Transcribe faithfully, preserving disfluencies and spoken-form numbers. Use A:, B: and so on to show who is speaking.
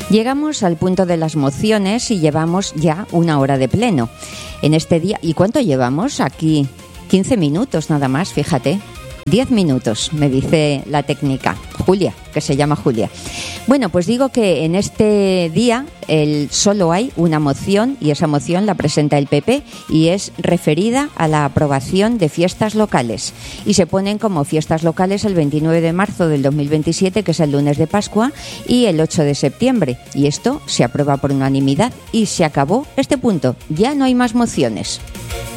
A: Llegamos al punto de las mociones y llevamos ya una hora de pleno en este día. ¿Y cuánto llevamos aquí? quince minutos nada más, fíjate. diez minutos, me dice la técnica, Julia, que se llama Julia. Bueno, pues digo que en este día el, solo hay una moción y esa moción la presenta el P P y es referida a la aprobación de fiestas locales. Y se ponen como fiestas locales el veintinueve de marzo del dos mil veintisiete, que es el lunes de Pascua, y el ocho de septiembre. Y esto se aprueba por unanimidad y se acabó este punto. Ya no hay más mociones.